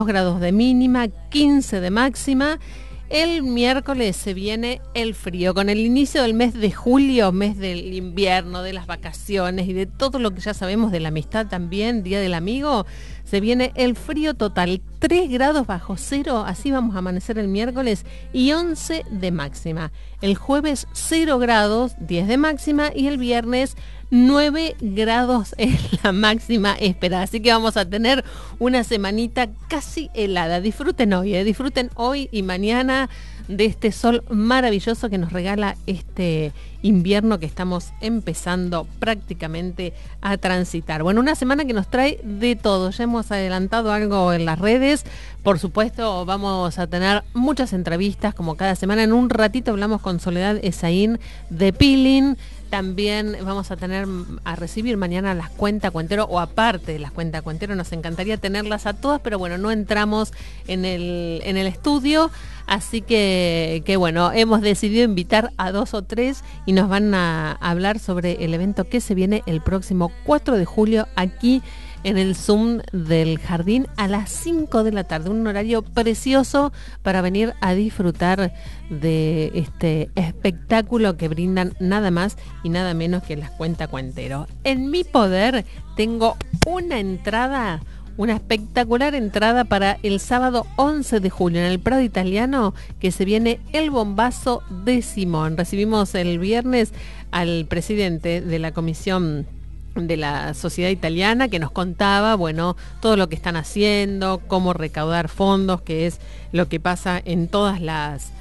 grados de mínima, 15 de máxima. El miércoles se viene el frío, con el inicio del mes de julio, mes del invierno, de las vacaciones y de todo lo que ya sabemos de la amistad también, Día del Amigo. Se viene el frío total, 3 grados bajo cero, así vamos a amanecer el miércoles, y 11 de máxima. El jueves 0 grados, 10 de máxima, y el viernes 9 grados es la máxima esperada. Así que vamos a tener una semanita casi helada. Disfruten hoy y mañana de este sol maravilloso que nos regala este invierno que estamos empezando prácticamente a transitar. Bueno, una semana que nos trae de todo. Ya hemos adelantado algo en las redes. Por supuesto, vamos a tener muchas entrevistas como cada semana. En un ratito hablamos con Soledad Esaín de Peeling. También vamos a recibir mañana las cuentacuenteros, o aparte de las cuentacuenteros, nos encantaría tenerlas a todas, pero bueno, no entramos en el estudio, así que bueno, hemos decidido invitar a 2 o 3 y nos van a hablar sobre el evento que se viene el próximo 4 de julio aquí en el Zoom del Jardín a las 5 de la tarde, un horario precioso para venir a disfrutar de este espectáculo que brindan nada más y nada menos que las cuentacuenteros. En mi poder tengo una espectacular entrada para el sábado 11 de julio en el Prado Italiano, que se viene el bombazo de Simón. Recibimos el viernes al presidente de la comisión de la Sociedad Italiana, que nos contaba, bueno, todo lo que están haciendo, cómo recaudar fondos, que es lo que pasa en todas las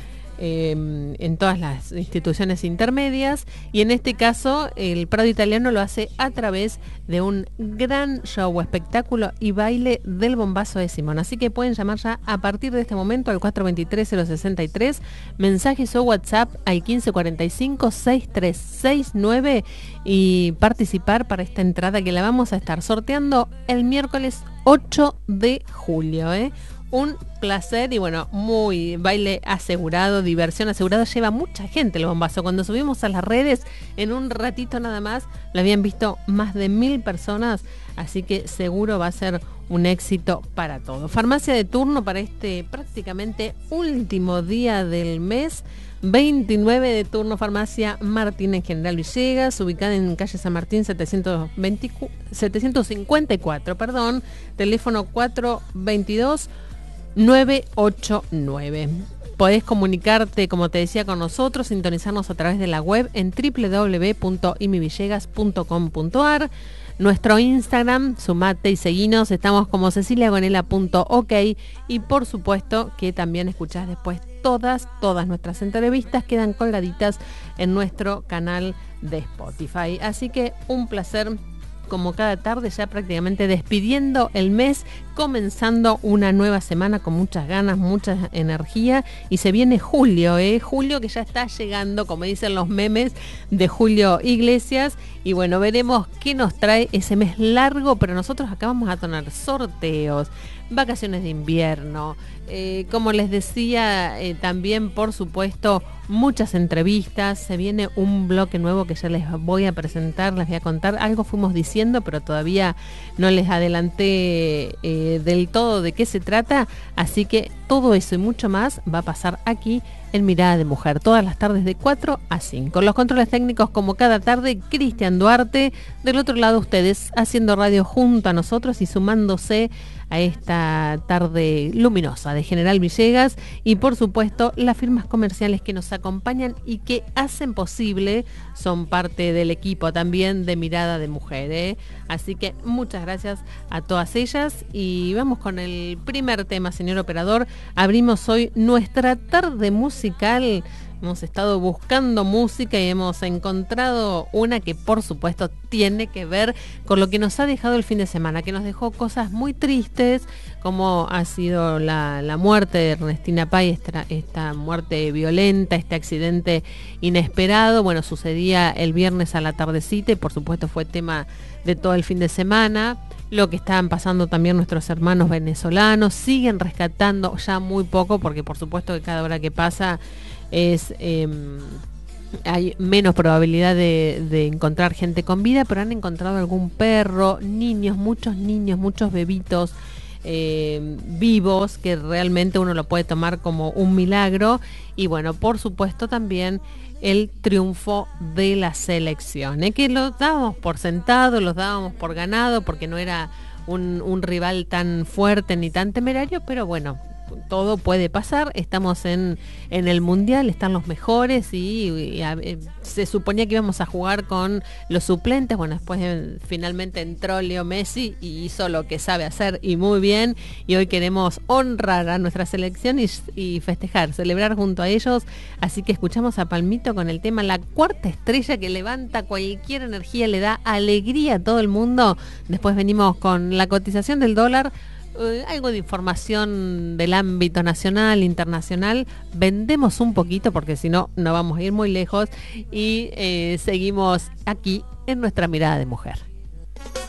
instituciones intermedias, y en este caso el Prado Italiano lo hace a través de un gran show, espectáculo y baile del bombazo de Simón. Así que pueden llamar ya a partir de este momento al 423-063, mensajes o WhatsApp al 1545-6369 y participar para esta entrada que la vamos a estar sorteando el miércoles 8 de julio, Un placer y bueno, muy baile asegurado, diversión asegurada. Lleva mucha gente el bombazo. Cuando subimos a las redes, en un ratito nada más, lo habían visto más de 1000 personas. Así que seguro va a ser un éxito para todos. Farmacia de turno para este prácticamente último día del mes. 29 de turno, Farmacia Martín en General Villegas, ubicada en calle San Martín 754, teléfono 422-989. Podés comunicarte, como te decía, con nosotros, sintonizarnos a través de la web en www.imivillegas.com.ar. Nuestro Instagram, sumate y seguinos, estamos como ceciliagonela.ok, y por supuesto que también escuchás después todas nuestras entrevistas, quedan colgaditas en nuestro canal de Spotify. Así que un placer, como cada tarde, ya prácticamente despidiendo el mes, comenzando una nueva semana con muchas ganas, mucha energía, y se viene julio, julio que ya está llegando, como dicen los memes de Julio Iglesias, y bueno, veremos qué nos trae ese mes largo, pero nosotros acá vamos a tener sorteos, vacaciones de invierno, como les decía, también por supuesto muchas entrevistas. Se viene un bloque nuevo que ya les voy a presentar, les voy a contar. Algo fuimos diciendo, pero todavía no les adelanté del todo de qué se trata, así que todo eso y mucho más va a pasar aquí en Mirada de Mujer, todas las tardes de 4 a 5. Los controles técnicos, como cada tarde, Cristian Duarte. Del otro lado, ustedes haciendo radio junto a nosotros y sumándose a esta tarde luminosa de General Villegas, y por supuesto las firmas comerciales que nos acompañan y que hacen posible, son parte del equipo también de Mirada de Mujer, Así que muchas gracias a todas ellas, y vamos con el primer tema, señor operador. Abrimos hoy nuestra tarde musical. Hemos estado buscando música y hemos encontrado una que por supuesto tiene que ver con lo que nos ha dejado el fin de semana, que nos dejó cosas muy tristes, como ha sido la muerte de Ernestina Pay, esta muerte violenta, este accidente inesperado. Bueno, sucedía el viernes a la tardecita y por supuesto fue tema de todo el fin de semana. Lo que estaban pasando también nuestros hermanos venezolanos, siguen rescatando ya muy poco, porque por supuesto que cada hora que pasa hay menos probabilidad de encontrar gente con vida, pero han encontrado algún perro, niños, muchos bebitos vivos, que realmente uno lo puede tomar como un milagro. Y bueno, por supuesto también el triunfo de la selección, que lo dábamos por sentado, los dábamos por ganado, porque no era un rival tan fuerte ni tan temerario, pero bueno, todo puede pasar. Estamos en el Mundial, están los mejores y se suponía que íbamos a jugar con los suplentes. Bueno, después finalmente entró Leo Messi y hizo lo que sabe hacer y muy bien, y hoy queremos honrar a nuestra selección y festejar, celebrar junto a ellos. Así que escuchamos a Palmito con el tema La Cuarta Estrella, que levanta cualquier energía, le da alegría a todo el mundo. Después venimos con la cotización del dólar, algo de información del ámbito nacional, internacional. Vendemos un poquito porque si no, no vamos a ir muy lejos, y seguimos aquí en Nuestra Mirada de Mujer.